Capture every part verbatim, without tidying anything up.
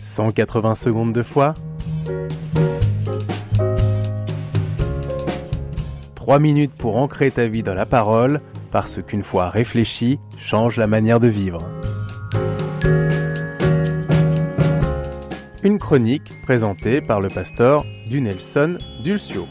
cent quatre-vingts secondes de foi. trois minutes pour ancrer ta vie dans la parole, parce qu'une foi réfléchie change la manière de vivre. Une chronique présentée par le pasteur Dunelson Dulcio.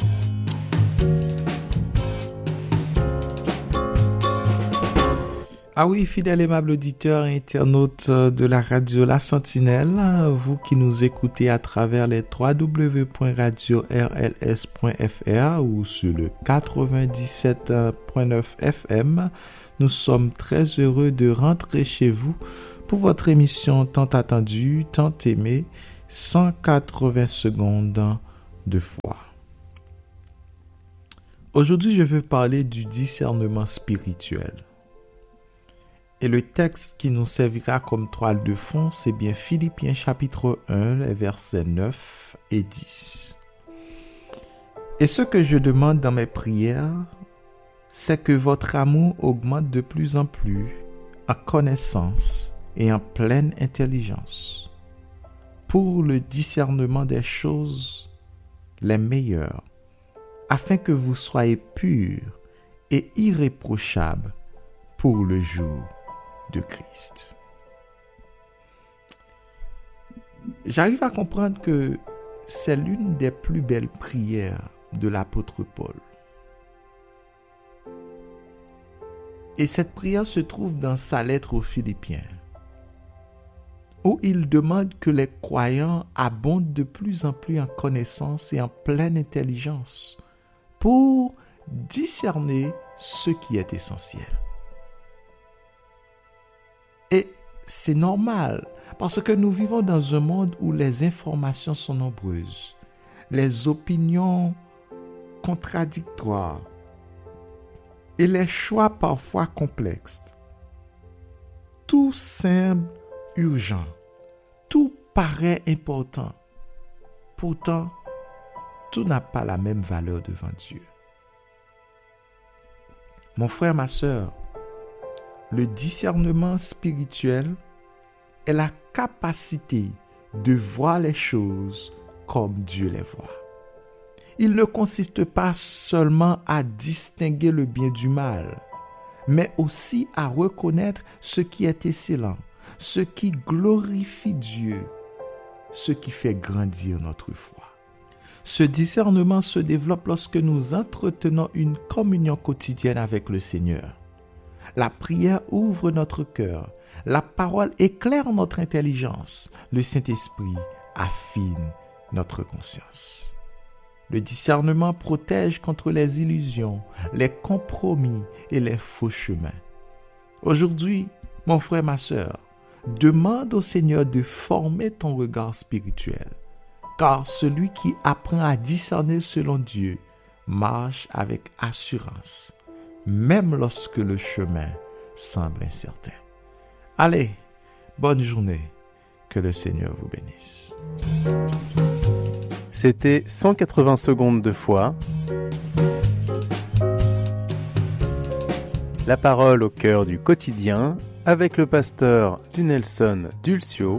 Ah oui, fidèles aimable auditeurs et internautes de la radio La Sentinelle, vous qui nous écoutez à travers les w w w point radio r l s point f r ou sur le quatre-vingt-dix-sept point neuf F M, nous sommes très heureux de rentrer chez vous pour votre émission tant attendue, tant aimée, cent quatre-vingts secondes de foi. Aujourd'hui, je veux parler du discernement spirituel. Et le texte qui nous servira comme toile de fond, c'est bien Philippiens chapitre un, les versets neuf et dix. Et ce que je demande dans mes prières, c'est que votre amour augmente de plus en plus en connaissance et en pleine intelligence, pour le discernement des choses les meilleures, afin que vous soyez purs et irréprochables pour le jour de Christ. J'arrive à comprendre que c'est l'une des plus belles prières de l'apôtre Paul. Et cette prière se trouve dans sa lettre aux Philippiens, où il demande que les croyants abondent de plus en plus en connaissance et en pleine intelligence pour discerner ce qui est essentiel. Et c'est normal, parce que nous vivons dans un monde où les informations sont nombreuses, les opinions contradictoires et les choix parfois complexes. Tout semble urgent, tout paraît important. Pourtant, tout n'a pas la même valeur devant Dieu. Mon frère, ma sœur, le discernement spirituel est la capacité de voir les choses comme Dieu les voit. Il ne consiste pas seulement à distinguer le bien du mal, mais aussi à reconnaître ce qui est excellent, ce qui glorifie Dieu, ce qui fait grandir notre foi. Ce discernement se développe lorsque nous entretenons une communion quotidienne avec le Seigneur. La prière ouvre notre cœur. La parole éclaire notre intelligence. Le Saint-Esprit affine notre conscience. Le discernement protège contre les illusions, les compromis et les faux chemins. Aujourd'hui, mon frère, ma sœur, demande au Seigneur de former ton regard spirituel. Car celui qui apprend à discerner selon Dieu marche avec assurance, même lorsque le chemin semble incertain. Allez, bonne journée, que le Seigneur vous bénisse. C'était cent quatre-vingts secondes de foi. La parole au cœur du quotidien avec le pasteur Dunelson Dulcio.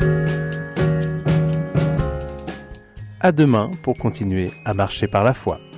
À demain pour continuer à marcher par la foi.